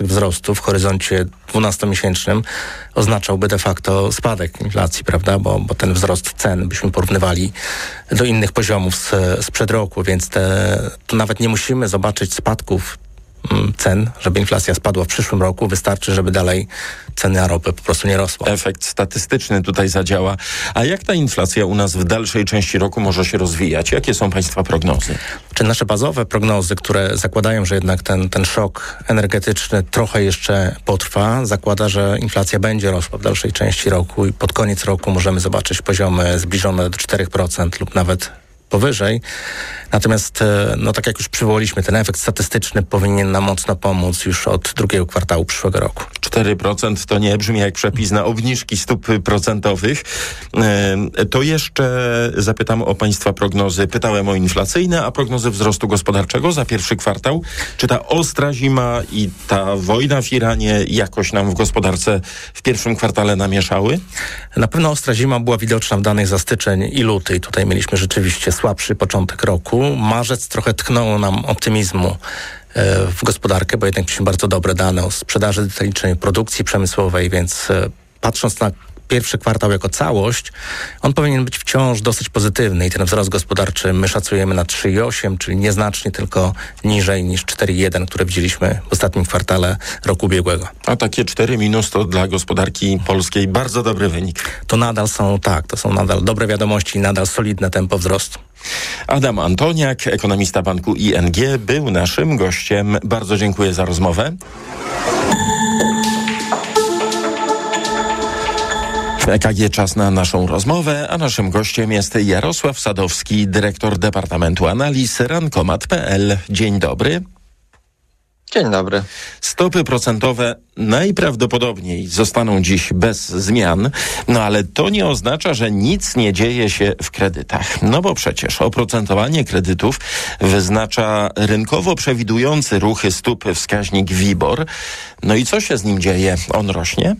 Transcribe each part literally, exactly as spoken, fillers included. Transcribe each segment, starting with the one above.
wzrostu w horyzoncie dwunastomiesięcznym oznaczałby de facto spadek inflacji, prawda? Bo, bo ten wzrost cen byśmy porównywali do innych poziomów z, sprzed roku, więc te, to nawet nie musimy zobaczyć spadków cen, żeby inflacja spadła w przyszłym roku. Wystarczy, żeby dalej ceny ropy po prostu nie rosły. Efekt statystyczny tutaj zadziała. A jak ta inflacja u nas w dalszej części roku może się rozwijać? Jakie są Państwa prognozy? Czy nasze bazowe prognozy, które zakładają, że jednak ten, ten szok energetyczny trochę jeszcze potrwa, zakłada, że inflacja będzie rosła w dalszej części roku i pod koniec roku możemy zobaczyć poziomy zbliżone do czterech procent lub nawet powyżej. Natomiast, no tak jak już przywołaliśmy, ten efekt statystyczny powinien nam mocno pomóc już od drugiego kwartału przyszłego roku. cztery procent to nie brzmi jak przepis na obniżki stóp procentowych. To jeszcze zapytam o Państwa prognozy. Pytałem o inflacyjne, a prognozy wzrostu gospodarczego za pierwszy kwartał. Czy ta ostra zima i ta wojna w Iranie jakoś nam w gospodarce w pierwszym kwartale namieszały? Na pewno ostra zima była widoczna w danych za styczeń i luty. I tutaj mieliśmy rzeczywiście słabszy początek roku. Marzec trochę tknął nam optymizmu w gospodarkę, bo jednak mieliśmy bardzo dobre dane o sprzedaży detalicznej, produkcji przemysłowej, więc patrząc na pierwszy kwartał jako całość, on powinien być wciąż dosyć pozytywny i ten wzrost gospodarczy my szacujemy na trzy i osiem, czyli nieznacznie tylko niżej niż cztery i jeden, które widzieliśmy w ostatnim kwartale roku ubiegłego. A takie cztery minus to dla gospodarki polskiej bardzo dobry wynik. To nadal są, tak, to są nadal dobre wiadomości i nadal solidne tempo wzrostu. Adam Antoniak, ekonomista banku I N G, był naszym gościem. Bardzo dziękuję za rozmowę. W E K G czas na naszą rozmowę, a naszym gościem jest Jarosław Sadowski, dyrektor Departamentu Analiz Rankomat kropka P L. Dzień dobry. Dzień dobry. Stopy procentowe najprawdopodobniej zostaną dziś bez zmian, no ale to nie oznacza, że nic nie dzieje się w kredytach. No bo przecież oprocentowanie kredytów wyznacza rynkowo przewidujący ruchy stóp wskaźnik WIBOR. No i co się z nim dzieje? On rośnie?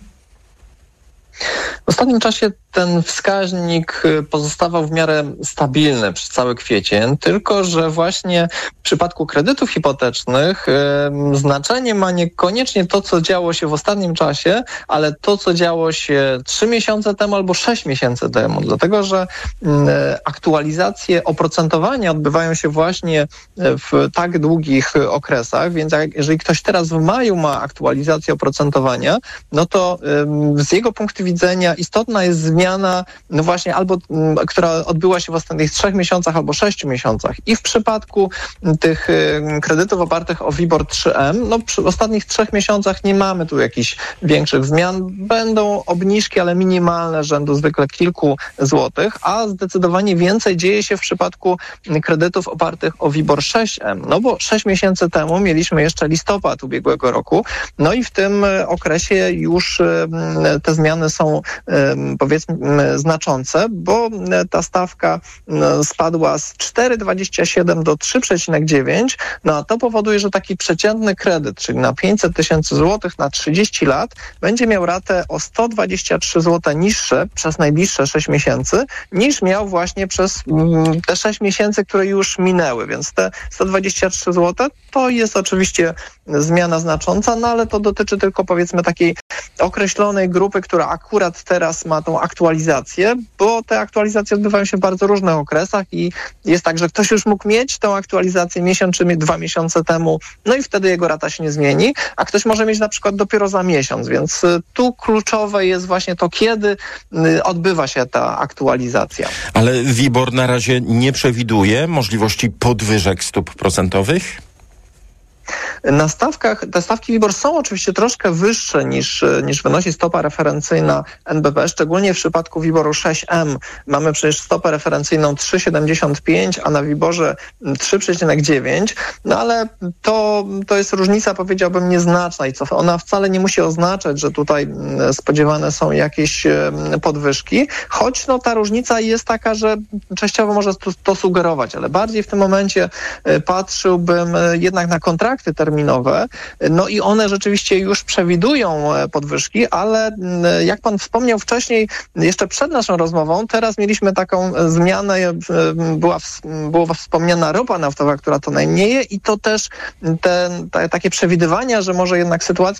W ostatnim czasie ten wskaźnik pozostawał w miarę stabilny przez cały kwiecień, tylko że właśnie w przypadku kredytów hipotecznych yy, znaczenie ma niekoniecznie to, co działo się w ostatnim czasie, ale to, co działo się trzy miesiące temu albo sześć miesięcy temu, dlatego że yy, aktualizacje oprocentowania odbywają się właśnie w tak długich okresach, więc jak, jeżeli ktoś teraz w maju ma aktualizację oprocentowania, no to yy, z jego punktu widzenia istotna jest zmiana, no właśnie, albo m, która odbyła się w ostatnich trzech miesiącach albo sześciu miesiącach. I w przypadku tych y, kredytów opartych o WIBOR trzy M, no przy ostatnich trzech miesiącach nie mamy tu jakichś większych zmian. Będą obniżki, ale minimalne, rzędu zwykle kilku złotych, a zdecydowanie więcej dzieje się w przypadku kredytów opartych o WIBOR sześć M. No bo sześć miesięcy temu mieliśmy jeszcze listopad ubiegłego roku, no i w tym okresie już y, te zmiany są powiedzmy znaczące, bo ta stawka spadła z cztery przecinek dwadzieścia siedem do trzy przecinek dziewięć, no a to powoduje, że taki przeciętny kredyt, czyli na pięćset tysięcy złotych na trzydzieści lat, będzie miał ratę o sto dwadzieścia trzy złote niższe przez najbliższe sześć miesięcy, niż miał właśnie przez te sześć miesięcy, które już minęły, więc te sto dwadzieścia trzy złote to jest oczywiście zmiana znacząca, no ale to dotyczy tylko powiedzmy takiej określonej grupy, która akurat teraz ma tą aktualizację, bo te aktualizacje odbywają się w bardzo różnych okresach i jest tak, że ktoś już mógł mieć tą aktualizację miesiąc czy dwa miesiące temu, no i wtedy jego rata się nie zmieni, a ktoś może mieć na przykład dopiero za miesiąc, więc tu kluczowe jest właśnie to, kiedy odbywa się ta aktualizacja. Ale WIBOR na razie nie przewiduje możliwości podwyżek stóp procentowych? Na stawkach, te stawki WIBOR są oczywiście troszkę wyższe niż, niż wynosi stopa referencyjna N B P, szczególnie w przypadku WIBORu sześć M. Mamy przecież stopę referencyjną trzy przecinek siedemdziesiąt pięć, a na WIBORze trzy przecinek dziewięć, no ale to, to jest różnica, powiedziałbym, nieznaczna i co ona wcale nie musi oznaczać, że tutaj spodziewane są jakieś podwyżki, choć no, ta różnica jest taka, że częściowo może to, to sugerować, ale bardziej w tym momencie patrzyłbym jednak na kontrakt kontrakty terminowe, no i one rzeczywiście już przewidują podwyżki, ale jak pan wspomniał wcześniej, jeszcze przed naszą rozmową, teraz mieliśmy taką zmianę, była, była wspomniana ropa naftowa, która to najmniej i to też te, te takie przewidywania, że może jednak sytuacja